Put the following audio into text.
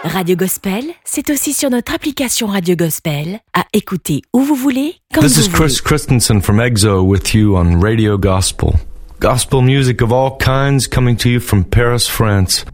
Radio Gospel, c'est aussi sur notre application Radio Gospel, à écouter où vous voulez, quand This vous is voulez. Chris Christensen from EXO with you on Radio Gospel. Gospel music of all kinds coming to you from Paris, France.